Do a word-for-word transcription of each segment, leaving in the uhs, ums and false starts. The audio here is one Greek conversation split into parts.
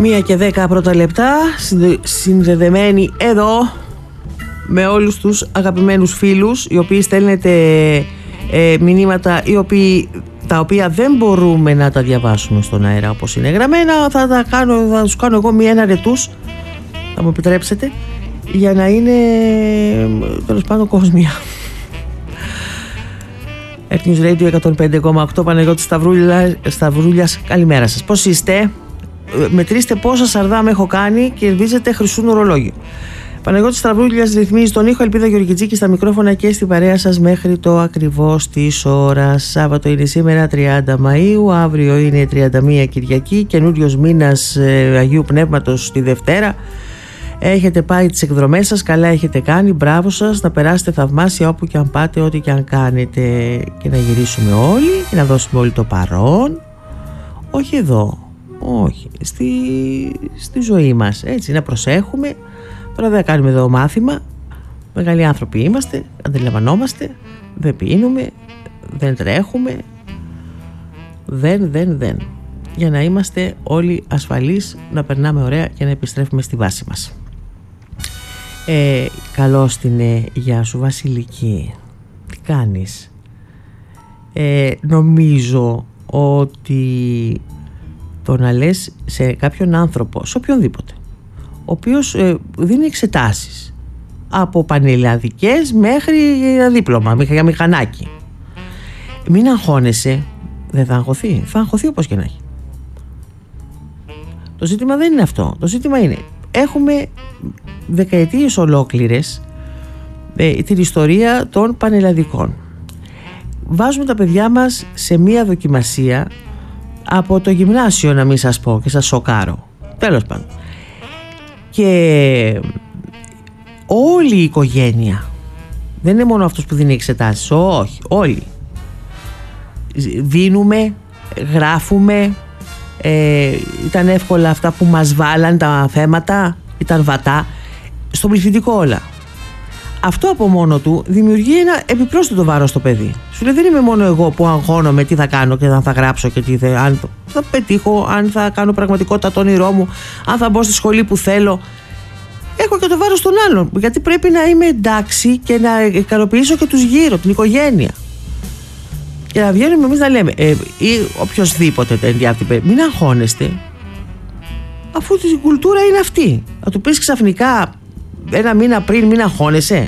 Μία και δέκα πρώτα λεπτά, συνδεδεμένοι εδώ με όλους τους αγαπημένους φίλους, οι οποίοι στέλνετε ε, μηνύματα οι οποίοι, τα οποία δεν μπορούμε να τα διαβάσουμε στον αέρα όπως είναι γραμμένα. Θα τα κάνω, θα τους κάνω εγώ μία ένα ρετούς, θα μου επιτρέψετε, για να είναι τέλος πάντων κόσμια. Earth News Radio εκατόν πέντε κόμμα οκτώ, Παναγιώτης Σταυρούλια, Σταυρούλιας, καλημέρα σας. Πώς είστε? Μετρήστε πόσα σαρδάμ έχω κάνει, κερδίζετε χρυσού ορολόγιο. Παναγιώτης Σταυρούλιας ρυθμίζει τον ήχο, Ελπίδα Γεωργιτζίκη στα μικρόφωνα και στην παρέα σας μέχρι το ακριβώς της ώρας. Σάββατο είναι σήμερα τριάντα Μαΐου, αύριο είναι τριάντα μία Κυριακή, καινούριος μήνας ε, Αγίου Πνεύματος τη Δευτέρα. Έχετε πάει τις εκδρομές σας, καλά έχετε κάνει, μπράβο σας, να περάσετε θαυμάσια όπου και αν πάτε, ό,τι και αν κάνετε, και να γυρίσουμε όλοι και να δώσουμε όλοι το παρόν. Όχι εδώ, όχι, στη, στη ζωή μας, έτσι, να προσέχουμε. Τώρα δεν κάνουμε εδώ μάθημα, μεγάλοι άνθρωποι είμαστε, αντιλαμβανόμαστε, δεν πίνουμε, δεν τρέχουμε, δεν, δεν, δεν. Για να είμαστε όλοι ασφαλείς, να περνάμε ωραία και να επιστρέφουμε στη βάση μας. Ε, καλώς την ε, γεια σου Βασιλική, τι κάνεις? Ε, νομίζω ότι το να λες σε κάποιον άνθρωπο, σε οποιονδήποτε, ο οποίος ε, δίνει εξετάσεις από πανελλαδικές μέχρι ένα δίπλωμα για μηχανάκι, μην αγχώνεσαι, δεν θα αγχωθεί, θα αγχωθεί όπως και να έχει. Το ζήτημα δεν είναι αυτό. Το ζήτημα είναι, έχουμε δεκαετίες ολόκληρες ε, την ιστορία των πανελλαδικών. Βάζουμε τα παιδιά μας σε μία δοκιμασία από το γυμνάσιο, να μην σας πω και σας σοκάρω. Τέλος πάντων. Και όλη η οικογένεια, δεν είναι μόνο αυτός που δίνει εξετάσεις, όχι, όλοι δίνουμε, γράφουμε. Ε, ήταν εύκολα αυτά που μας βάλαν τα θέματα, ήταν βατά, στο πληθυντικό όλα. Αυτό από μόνο του δημιουργεί ένα επιπρόσθετο βάρος στο παιδί. Σου λέει, δεν είμαι μόνο εγώ που αγχώνομαι τι θα κάνω και αν θα γράψω και τι θα, αν θα πετύχω, αν θα κάνω πραγματικότητα το όνειρό μου, αν θα μπω στη σχολή που θέλω. Έχω και το βάρος των άλλων, γιατί πρέπει να είμαι εντάξει και να ικανοποιήσω και τους γύρω, την οικογένεια. Και να βγαίνουμε εμείς να λέμε, ε, ή οποιοσδήποτε ενδιαφέρει, μην αγχώνεστε, αφού η κουλτούρα είναι αυτή. Να του πεις ξαφνικά ένα μήνα πριν, μην αγχώνεσαι.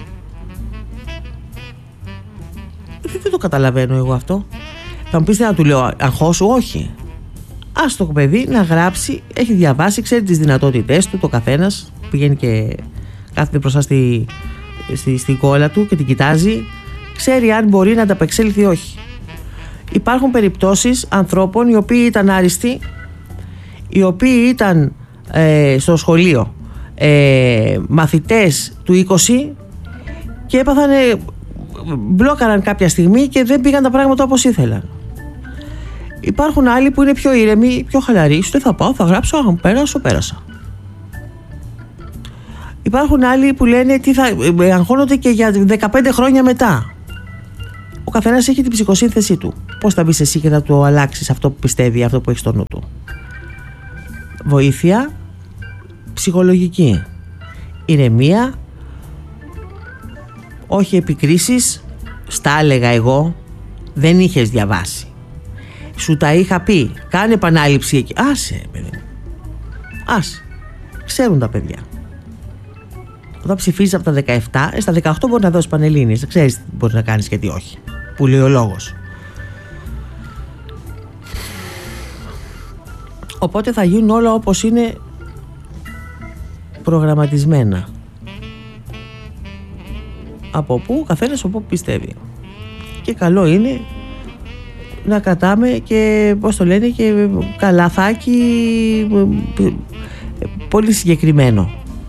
Δεν, δεν το καταλαβαίνω εγώ αυτό. Θα μου πεις να του λέω αγχώσου, όχι. Ας το παιδί να γράψει, έχει διαβάσει, ξέρει τις δυνατότητές του, το καθένας πηγαίνει και κάθεται μπροστά στη, στη, στην κόλλα του και την κοιτάζει, ξέρει αν μπορεί να ανταπεξέλθει ή όχι. Υπάρχουν περιπτώσεις ανθρώπων οι οποίοι ήταν άριστοι, οι οποίοι ήταν ε, στο σχολείο ε, μαθητές του είκοσι και έπαθανε, μπλόκαραν κάποια στιγμή και δεν πήγαν τα πράγματα όπως ήθελαν. Υπάρχουν άλλοι που είναι πιο ήρεμοι, πιο χαλαροί, σου θα πάω, θα γράψω, αν πέρασω, πέρασα. Υπάρχουν άλλοι που λένε τι θα, αγχώνονται και για δεκαπέντε χρόνια μετά. Ο καθένας έχει την ψυχοσύνθεσή του. Πώς θα μπεις εσύ και θα του αλλάξεις αυτό που πιστεύει, αυτό που έχει στο νου του? Βοήθεια ψυχολογική, ηρεμία, όχι επικρίσεις. Στα έλεγα εγώ, δεν είχες διαβάσει, σου τα είχα πει, κάνε επανάληψη εκεί. Άσε παιδί μου, άσε, ξέρουν τα παιδιά. Όταν ψηφίζεις από τα δεκαεπτά, στα δεκαοκτώ μπορεί να δώσεις πανελλήνιες, ξέρεις τι μπορεί να κάνεις και τι όχι, που λέει ο λόγος. Οπότε θα γίνουν όλα όπως είναι προγραμματισμένα. Από πού, ο καθένας από πού πιστεύει. Και καλό είναι να κρατάμε και, πώς το λένε, και καλαθάκι πολύ συγκεκριμένο.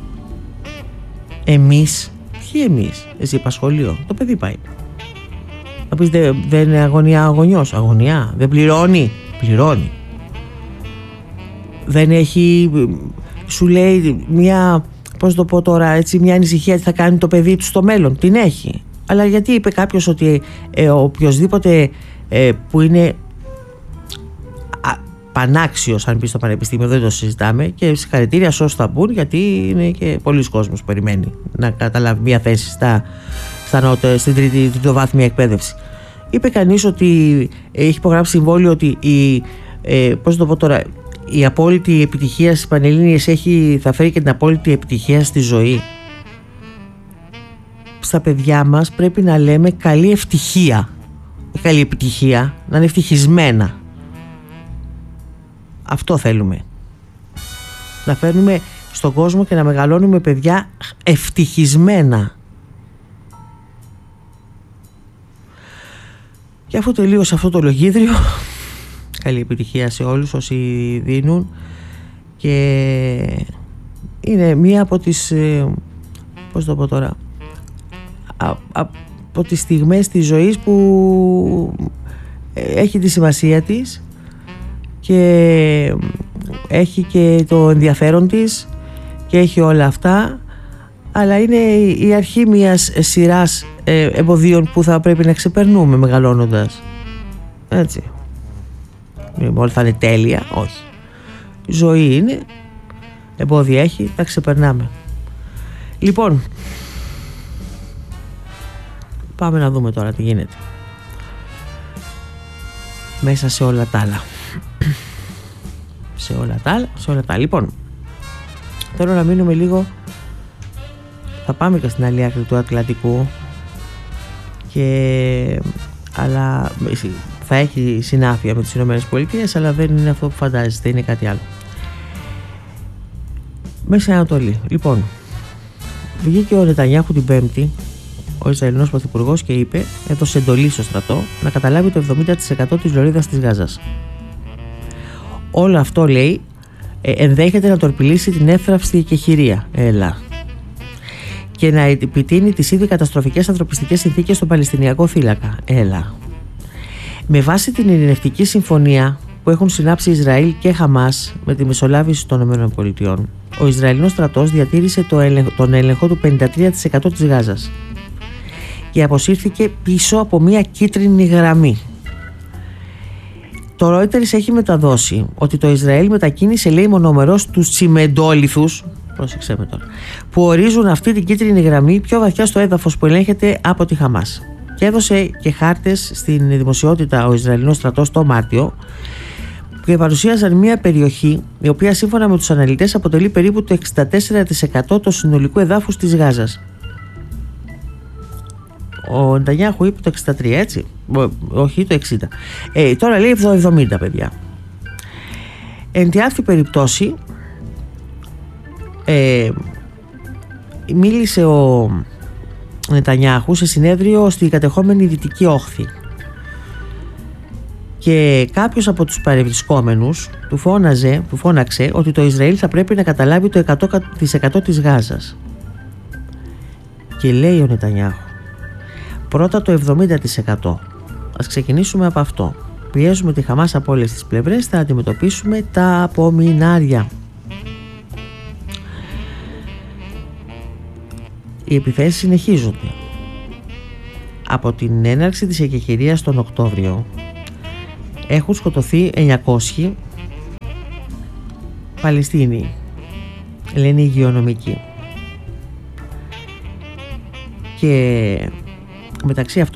Εμείς, ποιοι εμείς? Εσύ είπα σχολείο, το παιδί πάει. Να πεις δεν, δεν είναι αγωνιά αγωνιός, αγωνιά, δεν πληρώνει, πληρώνει. Δεν έχει, σου λέει μια, πώς το πω τώρα, έτσι, μια ανησυχία τι θα κάνει το παιδί του στο μέλλον, την έχει. Αλλά γιατί είπε κάποιος ότι ε, οποιοσδήποτε ε, που είναι α, πανάξιος αν πει στο πανεπιστήμιο, δεν το συζητάμε, και συγχαρητήρια σε όσους θα μπουν, γιατί είναι και πολλοί κόσμος που περιμένει να καταλάβει μια θέση στα, στα νότε, στην τρίτη, τριτοβάθμια εκπαίδευση. Είπε κανείς ότι έχει υπογράψει συμβόλαιο ότι η, ε, πώς το πω τώρα, η απόλυτη επιτυχία στις Πανελλήνιες έχει, θα φέρει και την απόλυτη επιτυχία στη ζωή. Στα παιδιά μας πρέπει να λέμε καλή ευτυχία, καλή επιτυχία, να είναι ευτυχισμένα. Αυτό θέλουμε. Να φέρνουμε στον κόσμο και να μεγαλώνουμε παιδιά ευτυχισμένα. Και αφού τελείωσε αυτό το λογίδριο, καλή επιτυχία σε όλους όσοι δίνουν, και είναι μία από τις, πώς το πω τώρα, από τις στιγμές της ζωής που έχει τη σημασία της και έχει και το ενδιαφέρον της και έχει όλα αυτά, αλλά είναι η αρχή μιας σειράς εμποδίων που θα πρέπει να ξεπερνούμε μεγαλώνοντας. Έτσι. Όλα θα είναι τέλεια, όχι. Η ζωή είναι, εμπόδια έχει, τα ξεπερνάμε. Λοιπόν, πάμε να δούμε τώρα τι γίνεται μέσα σε όλα τα άλλα. σε όλα τα άλλα, σε όλα τα άλλα. Λοιπόν, θέλω να μείνουμε λίγο, θα πάμε και στην άλλη άκρη του Ατλαντικού, και αλλά θα έχει συνάφεια με τις Ηνωμένες Πολιτείες, αλλά δεν είναι αυτό που φαντάζεστε, είναι κάτι άλλο. Μέση Ανατολή. Λοιπόν, βγήκε ο Νετανιάχου την Πέμπτη, ο Ισραηλινός Πρωθυπουργός, και είπε, έδωσε εντολή στο στρατό να καταλάβει το εβδομήντα τοις εκατό της λωρίδας της Γάζας. Όλο αυτό, λέει, ενδέχεται να τορπιλήσει την εύθραυστη εκεχηρία. Έλα. Και να επιτείνει τις ήδη καταστροφικές ανθρωπιστικές συνθήκες στον Παλαιστινιακό θύλακα. Έλα. Με βάση την ειρηνευτική συμφωνία που έχουν συνάψει Ισραήλ και Χαμάς με τη μεσολάβηση των ΗΠΑ, ο Ισραηλινός στρατός διατήρησε το έλεγχο, τον έλεγχο του πενήντα τρία τοις εκατό της Γάζας και αποσύρθηκε πίσω από μια κίτρινη γραμμή. Το Reuters έχει μεταδώσει ότι το Ισραήλ μετακίνησε, λέει, μονομερώς τους τσιμεντόλιθους, πρόσεξε με τώρα, που ορίζουν αυτή την κίτρινη γραμμή πιο βαθιά στο έδαφος που ελέγχεται από τη Χαμάς. Και έδωσε και χάρτες στην δημοσιότητα ο Ισραηλινός στρατός το Μάρτιο, που παρουσίαζαν μια περιοχή η οποία σύμφωνα με τους αναλυτές αποτελεί περίπου το εξήντα τέσσερα τοις εκατό του συνολικού εδάφους της Γάζας. Ο Νετανιάχου είπε το εξήντα τρία, έτσι, όχι το εξήντα. Ε, τώρα λέει το εβδομήντα, παιδιά. Εν τη αυτή περιπτώσει, ε, μίλησε ο Νετανιάχου σε συνέδριο στη κατεχόμενη Δυτική Όχθη, και κάποιος από τους παρευρισκόμενους του φώναζε, του φώναξε ότι το Ισραήλ θα πρέπει να καταλάβει το εκατό τοις εκατό της Γάζας. Και λέει ο Νετανιάχου, πρώτα το εβδομήντα τοις εκατό. Ας ξεκινήσουμε από αυτό. Πιέζουμε τη Χαμάς από όλες τις πλευρές, θα αντιμετωπίσουμε τα απομεινάρια. Οι επιθέσεις συνεχίζονται. Από την έναρξη της εκεχηρίας τον Οκτώβριο έχουν σκοτωθεί εννιακόσιοι Παλαιστίνοι, λένε οι υγειονομικοί, και μεταξύ αυτών